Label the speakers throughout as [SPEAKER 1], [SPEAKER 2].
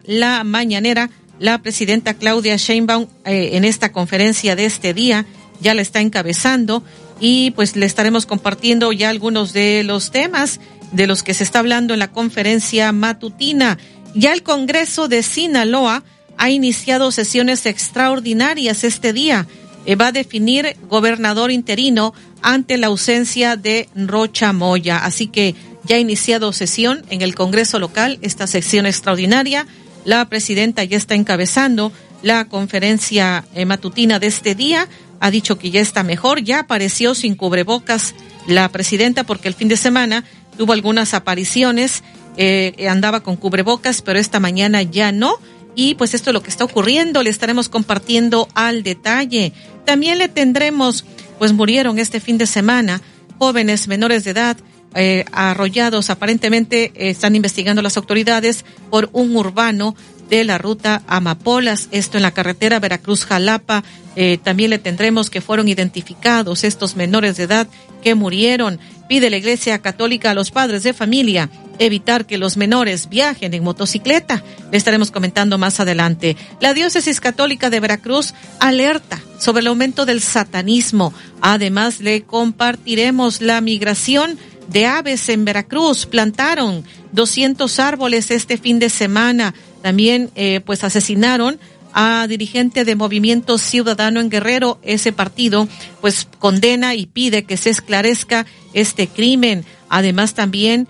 [SPEAKER 1] la mañanera, la presidenta Claudia Sheinbaum en esta conferencia de este día ya la está encabezando y pues le estaremos compartiendo ya algunos de los temas de los que se está hablando en la conferencia matutina. Ya el Congreso de Sinaloa ha iniciado sesiones extraordinarias este día. Va a definir gobernador interino ante la ausencia de Rocha Moya. Así que ya ha iniciado sesión en el Congreso local, esta sesión extraordinaria. La presidenta ya está encabezando la conferencia matutina de este día. Ha dicho que ya está mejor, ya apareció sin cubrebocas la presidenta porque el fin de semana tuvo algunas apariciones, andaba con cubrebocas, pero esta mañana ya no. Y pues esto es lo que está ocurriendo, le estaremos compartiendo al detalle. También le tendremos, pues murieron este fin de semana jóvenes menores de edad, arrollados, aparentemente están investigando las autoridades por un urbano de la ruta Amapolas, esto en la carretera Veracruz-Jalapa. También le tendremos que fueron identificados estos menores de edad que murieron. Pide la Iglesia Católica a los padres de familia evitar que los menores viajen en motocicleta. Le estaremos comentando más adelante. La Diócesis Católica de Veracruz alerta sobre el aumento del satanismo. Además, le compartiremos la migración de aves en Veracruz. Plantaron 200 árboles este fin de semana. También, pues asesinaron a dirigente de Movimiento Ciudadano en Guerrero. Ese partido, pues condena y pide que se esclarezca este crimen. Además, también,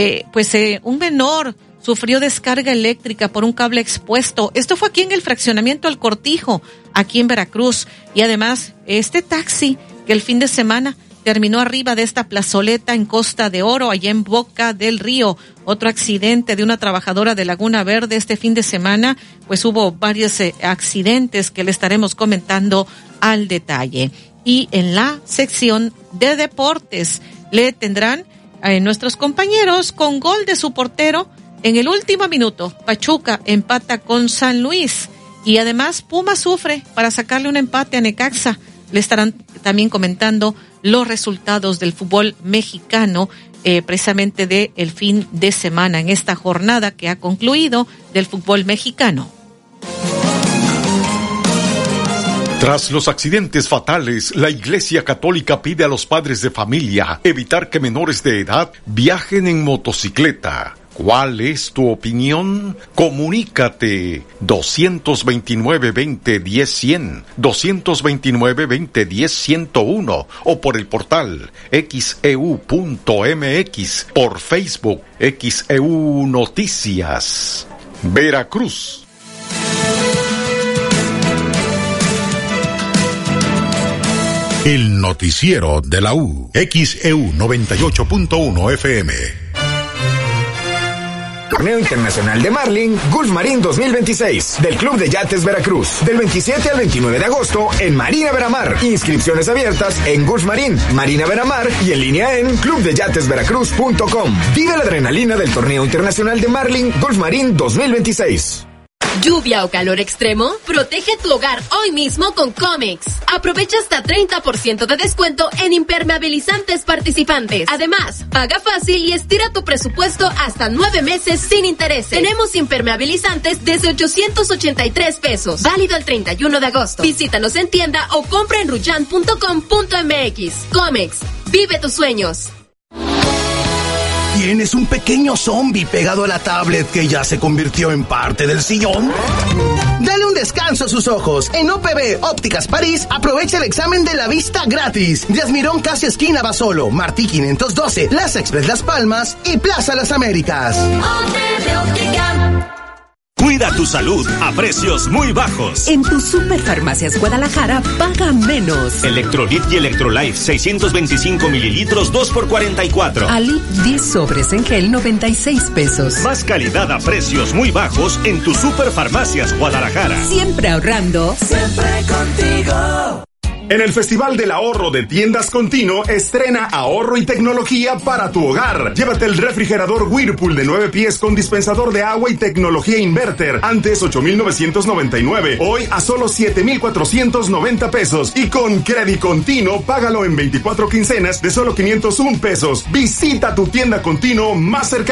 [SPEAKER 1] un menor sufrió descarga eléctrica por un cable expuesto. Esto fue aquí en el fraccionamiento El Cortijo, aquí en Veracruz. Y además, este taxi que el fin de semana terminó arriba de esta plazoleta en Costa de Oro, allá en Boca del Río. Otro accidente de una trabajadora de Laguna Verde este fin de semana. Pues hubo varios accidentes que le estaremos comentando al detalle. Y en la sección de deportes le tendrán nuestros compañeros con gol de su portero en el último minuto. Pachuca empata con San Luis y además Puma sufre para sacarle un empate a Necaxa. Le estarán también comentando los resultados del fútbol mexicano, precisamente de el fin de semana en esta jornada que ha concluido del fútbol mexicano.
[SPEAKER 2] Tras los accidentes fatales, la Iglesia Católica pide a los padres de familia evitar que menores de edad viajen en motocicleta. ¿Cuál es tu opinión? Comunícate 229-2010-100, 229-2010-101 o por el portal xeu.mx, por Facebook XEU Noticias. Veracruz.
[SPEAKER 3] El noticiero de la U. XEU 98.1 FM.
[SPEAKER 4] Torneo Internacional de Marlin Gulf Marine 2026 del Club de Yates Veracruz, del 27 al 29 de agosto en Marina Veramar. Inscripciones abiertas en Gulf Marine, Marina Veramar y en línea en clubdeyatesveracruz.com. Vive la adrenalina del Torneo Internacional de Marlin Gulf Marine 2026.
[SPEAKER 5] ¿Lluvia o calor extremo? Protege tu hogar hoy mismo con Comex. Aprovecha hasta 30% de descuento en impermeabilizantes participantes. Además, paga fácil y estira tu presupuesto hasta 9 meses sin intereses. Tenemos impermeabilizantes desde 883 pesos. Válido el 31 de agosto. Visítanos en tienda o compra en ruyan.com.mx. Comex. Vive tus sueños.
[SPEAKER 6] ¿Tienes un pequeño zombie pegado a la tablet que ya se convirtió en parte del sillón? Dale un descanso a sus ojos. En OPB Ópticas París, aprovecha el examen de la vista gratis. Díaz Mirón, casi esquina Basolo, Martí 512, Plaza Express Las Palmas y Plaza Las Américas.
[SPEAKER 7] OPB Óptica. Cuida tu salud a precios muy bajos.
[SPEAKER 8] En tu Superfarmacias Guadalajara, paga menos.
[SPEAKER 7] Electrolit y Electrolife, 625 mililitros, 2 por 44.
[SPEAKER 8] Ali, 10 sobres en gel, 96 pesos.
[SPEAKER 7] Más calidad a precios muy bajos en tu Superfarmacias Guadalajara.
[SPEAKER 8] Siempre ahorrando.
[SPEAKER 9] Siempre contigo.
[SPEAKER 10] En el Festival del Ahorro de Tiendas Continuo, estrena ahorro y tecnología para tu hogar. Llévate el refrigerador Whirlpool de 9 pies con dispensador de agua y tecnología inverter. Antes 8,999. Hoy a solo 7,490 pesos. Y con Credit Continuo, págalo en 24 quincenas de solo 501 pesos. Visita tu tienda Continuo más cercana.